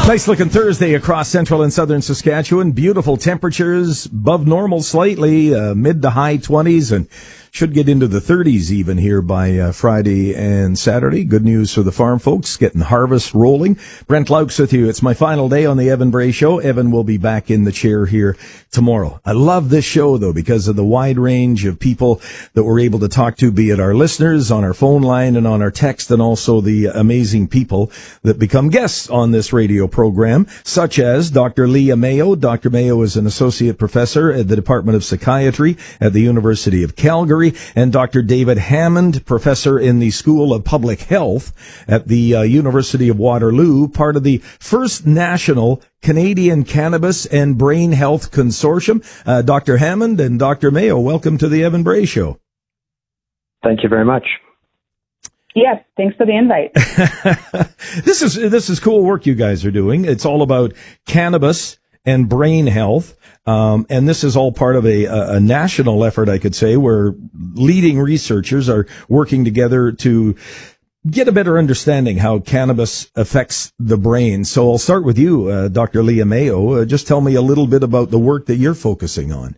Nice looking Thursday across central and southern Saskatchewan. Beautiful temperatures, above normal slightly, mid to high 20s, and should get into the 30s even here by Friday and Saturday. Good news for the farm folks, getting harvest rolling. Brent Laux with you. It's my final day on the Evan Bray Show. Evan will be back in the chair here tomorrow. I love this show, though, because of the wide range of people that we're able to talk to, be it our listeners on our phone line and on our text, and also the amazing people that become guests on this radio program, such as Dr. Leah Mayo. Dr. Mayo is an associate professor at the Department of Psychiatry at the University of Calgary, and Dr. David Hammond, professor in the School of Public Health at the University of Waterloo, part of the First National Canadian Cannabis and Brain Health Consortium. Dr. Hammond and Dr. Mayo, welcome to the Evan Bray Show. Thank you very much. Yes, thanks for the invite. This is cool work you guys are doing. It's all about cannabis and brain health. And this is all part of a national effort, I could say, where leading researchers are working together to get a better understanding how cannabis affects the brain. So I'll start with you, Dr. Leah Mayo. Just tell me a little bit about the work that you're focusing on.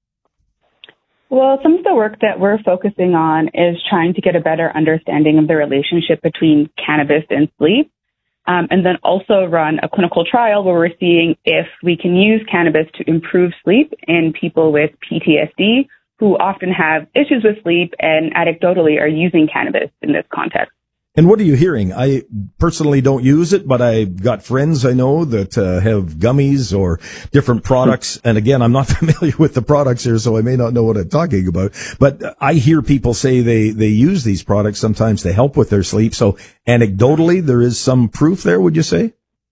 Well, some of the work that we're focusing on is trying to get a better understanding of the relationship between cannabis and sleep. And then also run a clinical trial where we're seeing if we can use cannabis to improve sleep in people with PTSD who often have issues with sleep and anecdotally are using cannabis in this context. And what are you hearing? I personally don't use it, but I've got friends I know that have gummies or different products. And again, I'm not familiar with the products here, so I may not know what I'm talking about. But I hear people say they use these products sometimes to help with their sleep. So anecdotally, there is some proof there, would you say?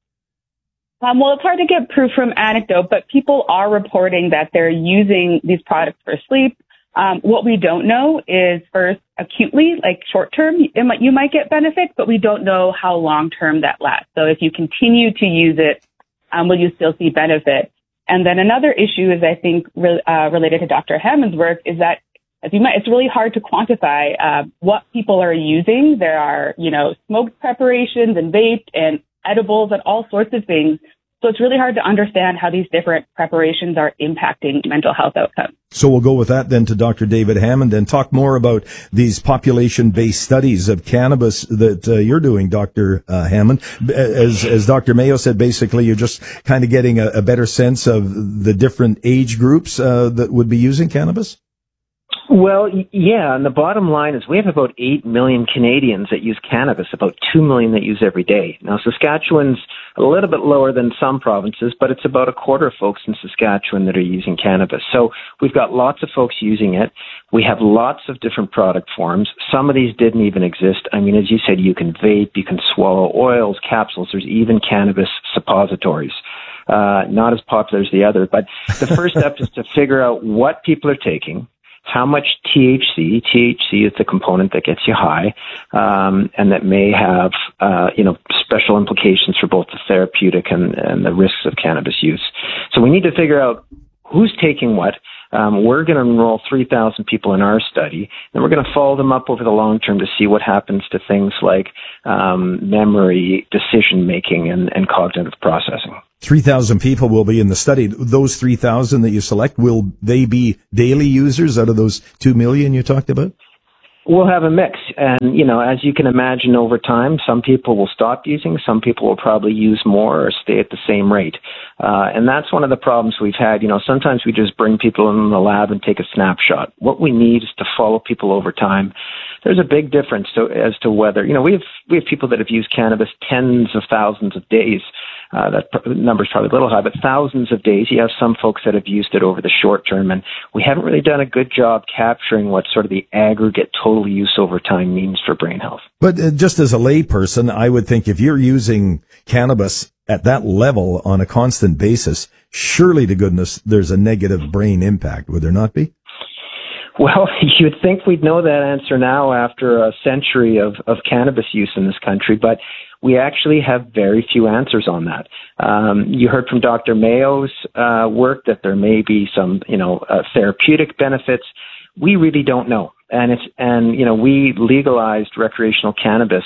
Well, it's hard to get proof from anecdote, but people are reporting that they're using these products for sleep. What we don't know is, first, acutely, like short-term, you might get benefits, but we don't know how long-term that lasts. So if you continue to use it, will you still see benefit? And then another issue is, I think, related to Dr. Hammond's work, is that it's really hard to quantify what people are using. There are, smoked preparations and vaped and edibles and all sorts of things. So it's really hard to understand how these different preparations are impacting mental health outcomes. So we'll go with that then to Dr. David Hammond and talk more about these population-based studies of cannabis that you're doing, Dr. Hammond. As Dr. Mayo said, basically you're just kind of getting a better sense of the different age groups that would be using cannabis? Well, yeah, and the bottom line is we have about 8 million Canadians that use cannabis, about 2 million that use every day. Now, Saskatchewan's a little bit lower than some provinces, but it's about a quarter of folks in Saskatchewan that are using cannabis. So we've got lots of folks using it. We have lots of different product forms. Some of these didn't even exist. I mean, as you said, you can vape, you can swallow oils, capsules. There's even cannabis suppositories. Not as popular as the other, but the first step is to figure out what people are taking, how much THC is the component that gets you high, and that may have, special implications for both the therapeutic and the risks of cannabis use. So we need to figure out who's taking what. We're going to enroll 3,000 people in our study, and we're going to follow them up over the long term to see what happens to things like memory, decision-making, and cognitive processing. 3,000 people will be in the study. Those 3,000 that you select, will they be daily users out of those 2 million you talked about? We'll have a mix. And, as you can imagine over time, some people will stop using, some people will probably use more or stay at the same rate. And that's one of the problems we've had. Sometimes we just bring people in the lab and take a snapshot. What we need is to follow people over time. There's a big difference as to whether, we have people that have used cannabis tens of thousands of days. That number's probably a little high, but thousands of days. You have some folks that have used it over the short term, and we haven't really done a good job capturing what sort of the aggregate total use over time means for brain health. But just as a layperson, I would think if you're using cannabis at that level on a constant basis, surely to goodness there's a negative brain impact, would there not be? Well, you'd think we'd know that answer now after a century of cannabis use in this country, but we actually have very few answers on that. You heard from Dr. Mayo's work that there may be some, therapeutic benefits. We really don't know. And we legalized recreational cannabis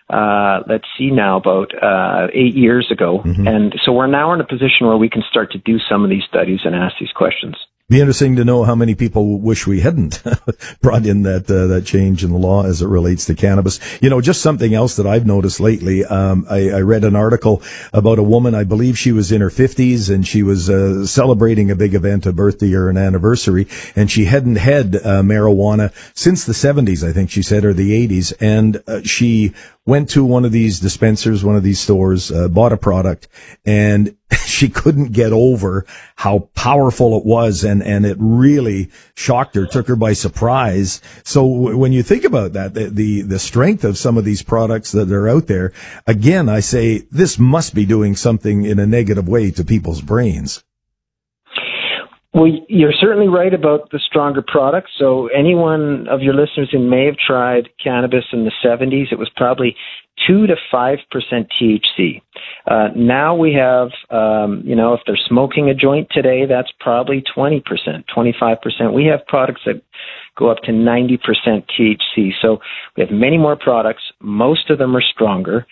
let's see now, about 8 years ago. Mm-hmm. And so we're now in a position where we can start to do some of these studies and ask these questions. Be interesting to know how many people wish we hadn't brought in that change in the law as it relates to cannabis. You know, just something else that I've noticed lately. I read an article about a woman, I believe she was in her 50s, and she was celebrating a big event, a birthday or an anniversary, and she hadn't had marijuana since the 70s, I think she said, or the 80s. And she went to one of these dispensers, one of these stores, bought a product, and she couldn't get over how powerful it was, and it really shocked her, took her by surprise. So when you think about that, the strength of some of these products that are out there, again, I say this must be doing something in a negative way to people's brains. Well, you're certainly right about the stronger products. So anyone of your listeners who may have tried cannabis in the 70s, it was probably 2 to 5% THC. Now we have, if they're smoking a joint today, that's probably 20%, 25%. We have products that go up to 90% THC. So we have many more products. Most of them are stronger.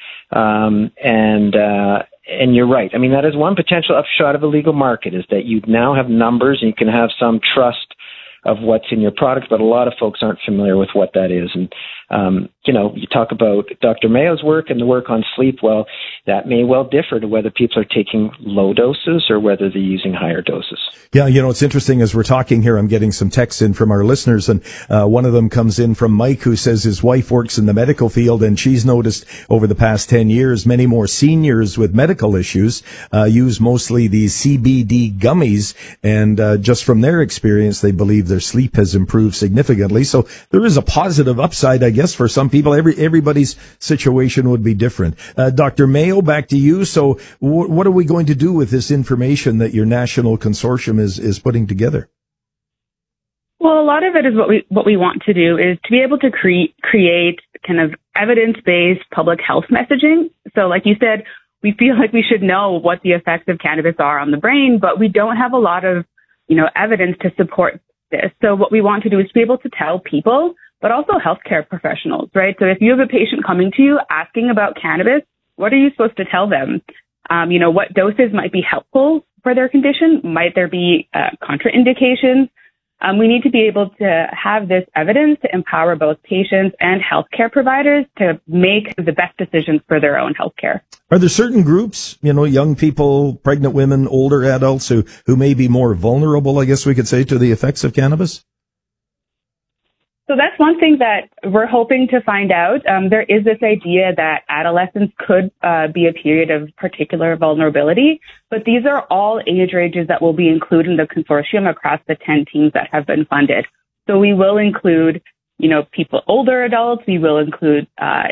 And you're right. I mean, that is one potential upshot of a legal market, is that you now have numbers and you can have some trust of what's in your product, but a lot of folks aren't familiar with what that is. And, you talk about Dr. Mayo's work and the work on sleep. Well, that may well differ to whether people are taking low doses or whether they're using higher doses. Yeah, it's interesting as we're talking here, I'm getting some texts in from our listeners, and one of them comes in from Mike, who says his wife works in the medical field, and she's noticed over the past 10 years, many more seniors with medical issues use mostly these CBD gummies, and just from their experience, they believe their sleep has improved significantly. So there is a positive upside, I guess, for some people. Everybody's situation would be different. Dr. Mayo, back to you. So what are we going to do with this information that your national consortium is putting together? Well, a lot of it is what we want to do is to be able to create kind of evidence-based public health messaging. So like you said, we feel like we should know what the effects of cannabis are on the brain, but we don't have a lot of, evidence to support this. So what we want to do is to be able to tell people, but also healthcare professionals, right? So if you have a patient coming to you asking about cannabis, what are you supposed to tell them? What doses might be helpful for their condition? Might there be contraindications? We need to be able to have this evidence to empower both patients and healthcare providers to make the best decisions for their own healthcare. Are there certain groups, young people, pregnant women, older adults who may be more vulnerable, I guess we could say, to the effects of cannabis? So that's one thing that we're hoping to find out. There is this idea that adolescence could be a period of particular vulnerability, but these are all age ranges that will be included in the consortium across the 10 teams that have been funded. So we will include, people, older adults. We will include,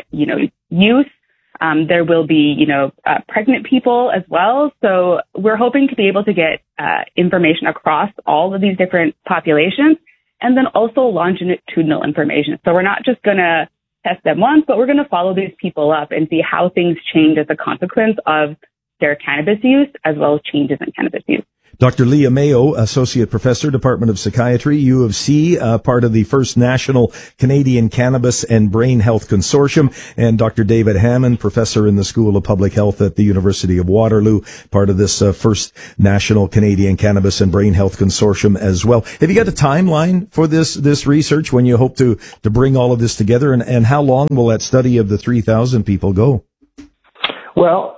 youth. There will be, pregnant people as well. So we're hoping to be able to get information across all of these different populations, and then also longitudinal information. So we're not just going to test them once, but we're going to follow these people up and see how things change as a consequence of their cannabis use, as well as changes in cannabis use. Dr. Leah Mayo, Associate Professor, Department of Psychiatry, U of C, part of the First National Canadian Cannabis and Brain Health Consortium, and Dr. David Hammond, Professor in the School of Public Health at the University of Waterloo, part of this First National Canadian Cannabis and Brain Health Consortium as well. Have you got a timeline for this research, when you hope to bring all of this together, and how long will that study of the 3,000 people go? Well,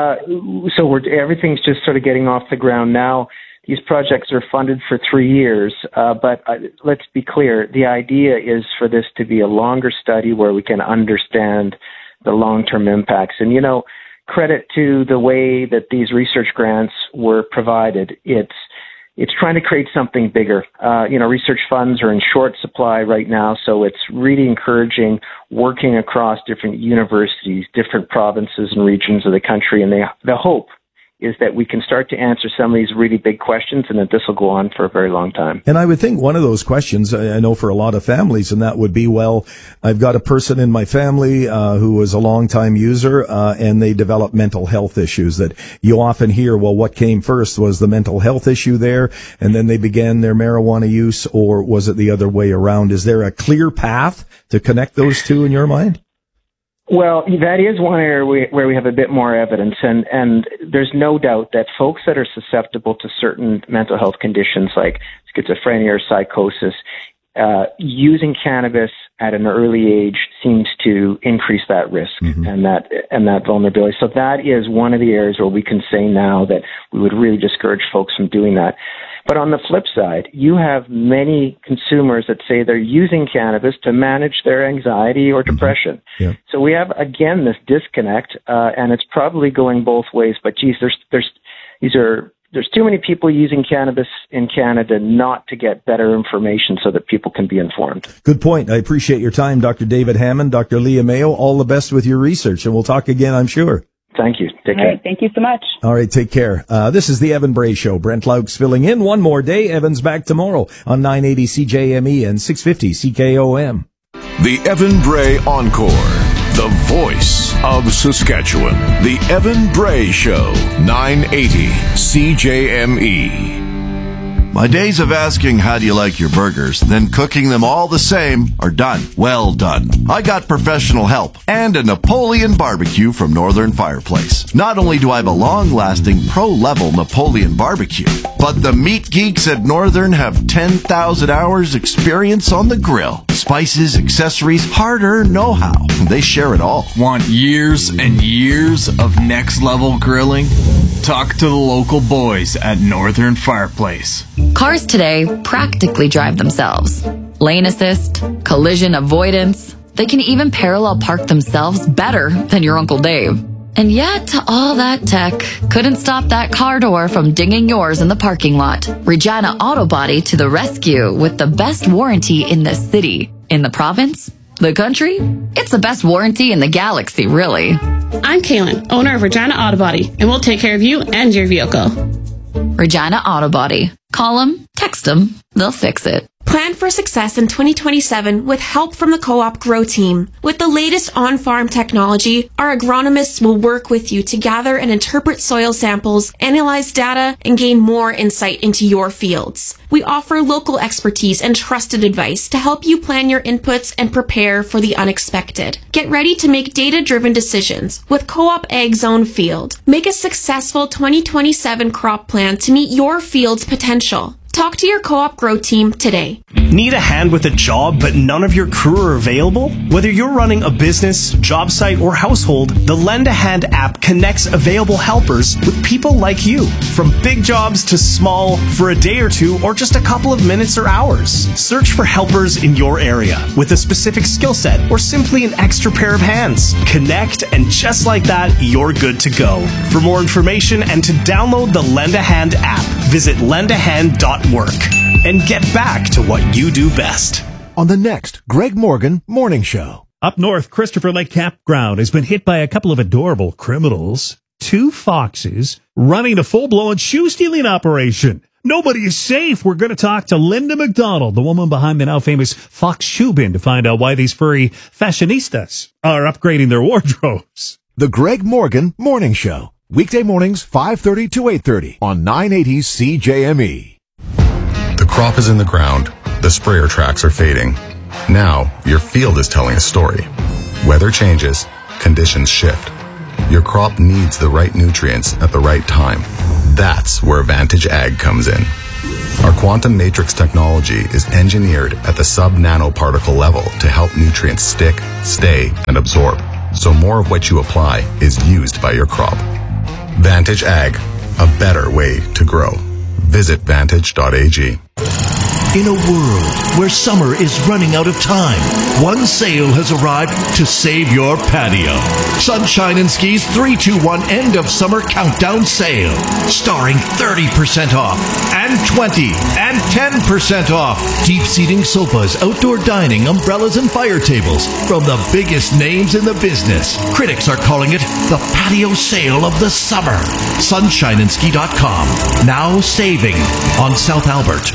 everything's just sort of getting off the ground now. These projects are funded for 3 years, but let's be clear. The idea is for this to be a longer study where we can understand the long-term impacts. And, credit to the way that these research grants were provided. It's trying to create something bigger. Research funds are in short supply right now, so it's really encouraging working across different universities, different provinces and regions of the country. And the hope is that we can start to answer some of these really big questions, and that this will go on for a very long time. And I would think one of those questions, I know for a lot of families, and that would be, well, I've got a person in my family who was a long-time user, and they develop mental health issues that you often hear, well, what came first? Was the mental health issue there, and then they began their marijuana use, or was it the other way around? Is there a clear path to connect those two in your mind? Well, that is one area where we have a bit more evidence, and there's no doubt that folks that are susceptible to certain mental health conditions like schizophrenia or psychosis, using cannabis at an early age seems to increase that risk and that vulnerability. So that is one of the areas where we can say now that we would really discourage folks from doing that. But on the flip side, you have many consumers that say they're using cannabis to manage their anxiety or depression. Yeah. So we have, again, this disconnect, and it's probably going both ways. But geez, there's too many people using cannabis in Canada not to get better information so that people can be informed. Good point. I appreciate your time, Dr. David Hammond, Dr. Leah Mayo. All the best with your research, and we'll talk again, I'm sure. Thank you. Take care. All right, thank you so much. All right, take care. This is the Evan Bray Show. Brent Laux filling in one more day. Evan's back tomorrow on 980 CJME and 650 CKOM. The Evan Bray Encore. The voice of Saskatchewan. The Evan Bray Show. 980 CJME. My days of asking how do you like your burgers, then cooking them all the same are done. Well done. I got professional help and a Napoleon barbecue from Northern Fireplace. Not only do I have a long-lasting pro-level Napoleon barbecue, but the meat geeks at Northern have 10,000 hours experience on the grill. Spices, accessories, hard-earned know-how. They share it all. Want years and years of next-level grilling? Talk to the local boys at Northern Fireplace. Cars today practically drive themselves. Lane assist, collision avoidance. They can even parallel park themselves better than your Uncle Dave. And yet, all that tech couldn't stop that car door from dinging yours in the parking lot. Regina Auto Body to the rescue with the best warranty in the city. In the province? The country? It's the best warranty in the galaxy, really. I'm Kaylin, owner of Regina Auto Body, and we'll take care of you and your vehicle. Regina Auto Body. Call them, text them, they'll fix it. Plan for success in 2027 with help from the Co-op Grow team. With the latest on-farm technology, our agronomists will work with you to gather and interpret soil samples, analyze data, and gain more insight into your fields. We offer local expertise and trusted advice to help you plan your inputs and prepare for the unexpected. Get ready to make data-driven decisions with Co-op Ag Zone Field. Make a successful 2027 crop plan to meet your field's potential. Talk to your Co-op Grow team today. Need a hand with a job, but none of your crew are available? Whether you're running a business, job site, or household, the Lend a Hand app connects available helpers with people like you. From big jobs to small, for a day or two, or just a couple of minutes or hours. Search for helpers in your area with a specific skill set or simply an extra pair of hands. Connect, and just like that, you're good to go. For more information and to download the Lend a Hand app, visit lendahand.work and get back to what you do best. On the next Greg Morgan Morning Show. Up north, Christopher Lake Campground has been hit by a couple of adorable criminals. 2 foxes running a full-blown shoe-stealing operation. Nobody is safe. We're going to talk to Linda McDonald, the woman behind the now famous Fox Shoe Bin, to find out why these furry fashionistas are upgrading their wardrobes. The Greg Morgan Morning Show. Weekday mornings, 5:30 to 8:30 on 980 CJME. The crop is in the ground. The sprayer tracks are fading. Now, your field is telling a story. Weather changes. Conditions shift. Your crop needs the right nutrients at the right time. That's where Vantage Ag comes in. Our quantum matrix technology is engineered at the sub-nanoparticle level to help nutrients stick, stay, and absorb, so more of what you apply is used by your crop. Vantage Ag, a better way to grow. Visit vantage.ag. In a world where summer is running out of time, one sale has arrived to save your patio. Sunshine and Ski's 3-2-1 End of Summer Countdown Sale. Starring 30% off and 20 and 10% off. Deep seating sofas, outdoor dining, umbrellas, and fire tables from the biggest names in the business. Critics are calling it the patio sale of the summer. SunshineandSki.com. Now saving on South Albert.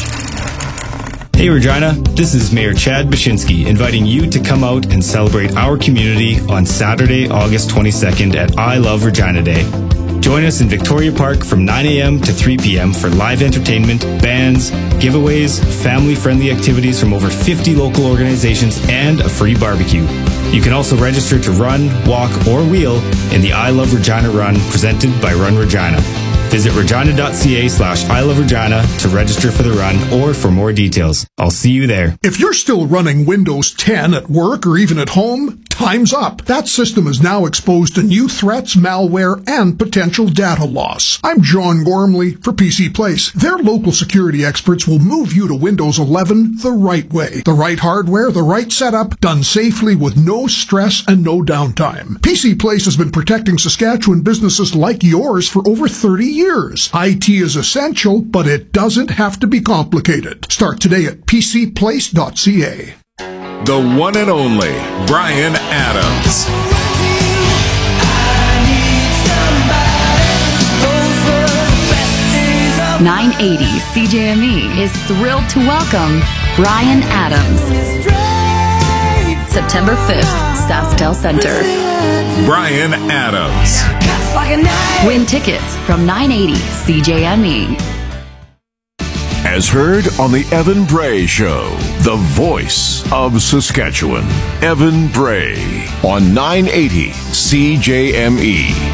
Hey Regina, this is Mayor Chad Baczynski inviting you to come out and celebrate our community on Saturday, August 22nd at I Love Regina Day. Join us in Victoria Park from 9 a.m. to 3 p.m. for live entertainment, bands, giveaways, family-friendly activities from over 50 local organizations, and a free barbecue. You can also register to run, walk, or wheel in the I Love Regina Run presented by Run Regina. Visit regina.ca/I Love Regina to register for the run or for more details. I'll see you there. If you're still running Windows 10 at work or even at home, time's up. That system is now exposed to new threats, malware, and potential data loss. I'm John Gormley for PC Place. Their local security experts will move you to Windows 11 the right way. The right hardware, the right setup, done safely with no stress and no downtime. PC Place has been protecting Saskatchewan businesses like yours for over 30 years. IT is essential, but it doesn't have to be complicated. Start today at pcplace.ca. The one and only Bryan Adams. 980 CJME is thrilled to welcome Bryan Adams. September 5th, SaskTel Center. Bryan Adams. Win tickets from 980 CJME. As heard on the Evan Bray Show, the voice of Saskatchewan. Evan Bray on 980 CJME.